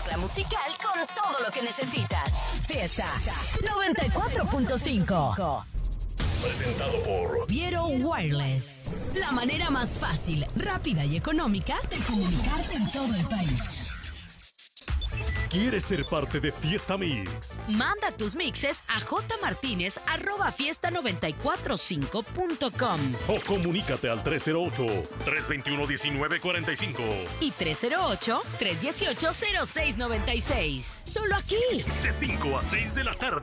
mezcla musical con todo lo que necesitas. Fiesta 94.5. Presentado por Viero Wireless. La manera más fácil, rápida y económica de comunicarte en todo el país. ¿Quieres ser parte de Fiesta Mix? Manda tus mixes a jmartinez@fiesta945.com O comunícate al 308-321-1945. y 308-318-0696. Solo aquí. De 5 a 6 de la tarde.